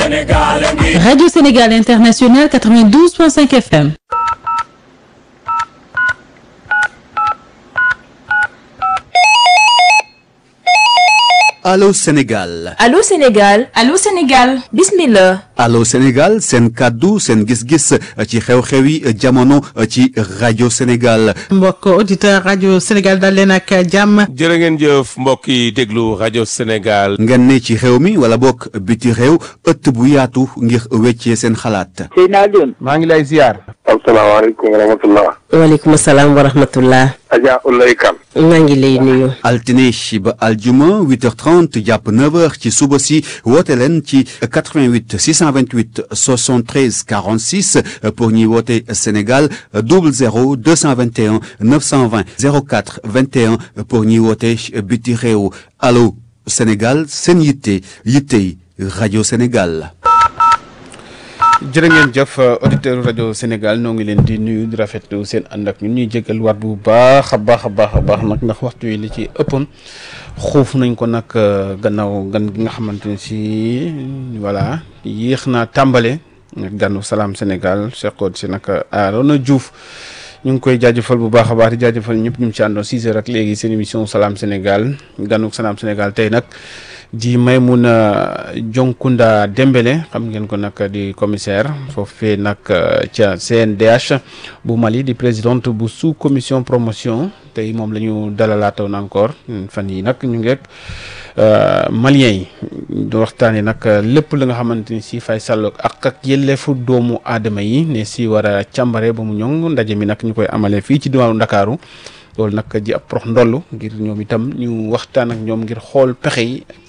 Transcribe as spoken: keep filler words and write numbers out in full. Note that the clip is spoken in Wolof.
Sénégal ngi Radio Sénégal International quatre-vingt-douze point cinq F M. Allô Sénégal. Allô Sénégal. Allô Sénégal. Bismillah. Allô Sénégal seen kàddu seen gis-gis ci xew-xew yi jamono ci rajo Sénégal. mbokk auditeur rajo Sénégal dal leen ak jàmm. jërë ngeen jëf mbokk yi déglu rajo Sénégal. ngeen ne ci xew mi wala bokk biti réew ëtt bu yaatu ngir weccee seen xalaat. Seydina Alioune. maa ngi lay ziar. asalaamaaleykum wa rahmatulah. waaleykum salaam wa rahmatullah. Adja Oulaye Kane. maa ngi lay nuyu. altine ba aljuma huit heures trente jàpp neuf heures ci suba si woote leen ci quatre-vingt-huit six cent vingt-huit soixante-treize quarante-six pour ñuy woote Sénégal double zéro deux cent vingt et un neuf cent vingt zéro quatre vingt et un pour ñuy woote biti réew. allo Sénégal seen yitte yittey rajo Sénégal. jërë ngeen jëf auditeur rajo Sénégal ñoo ngi leen di nuyu di rafetlu seen ànd ak ñun ñuy jégal waat bu baax a baax a baax a baax nag ndax waxtu yi li ci ëppoon xuuf nañ ko nag gannaaw gan gi nga xamante ne si voilà yéex naa tàmbale ganu Salam Sénégal seqoon si nag Arona Diouf ñu ngi koy jaajëfal bu baax a baax di jaajëfal ñëpp ñu ngi ci àndoon six heures ak léegi seen émission Salam Sénégal ganu Salam Sénégal tey nag di Maimouna Dionkunda Dembélé xam ngeen ko nag di commissaire foofee nag ca C N D H bu Mali di présidente bu sous commission promotion tey moom la ñu dalalaatoon encore fan yi nag ñu ngeeg Maliens yi di waxtaanee nag lépp la nga xamante ni si fay sàlloog ak ak yelleefu doomu aadama yi ne si war a càmbare ba mu ñoŋ ndaje mi nag ñu koy amalee fii ci diwaanu Ndakaaru loolu nag ji ab prox ndollu ngir ñoom itam ñu waxtaan ak ñoom ngir xool pexe yi